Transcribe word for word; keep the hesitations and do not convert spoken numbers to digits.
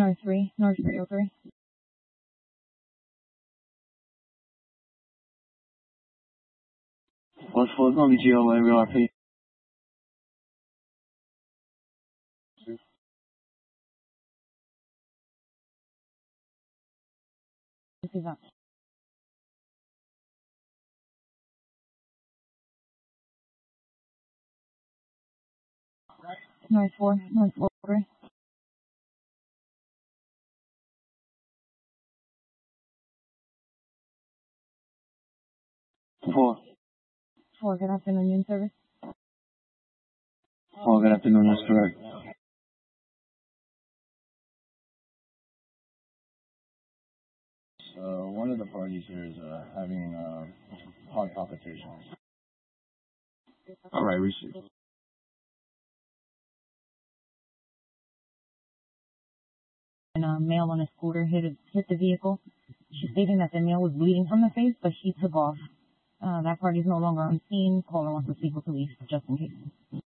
North three, North three oh three. What's four gonna be G O A real R P? This is up. North four, North four three. Four. Four, good afternoon, Union Service. Four, good afternoon, that's correct. Uh, one of the parties here is uh, having uh, heart palpitations. All right, receive. And a male on a scooter hit it, hit the vehicle. She's stating that the male was bleeding from the face, but she took off. Uh, that party is no longer on scene. Caller wants to speak with police just in case.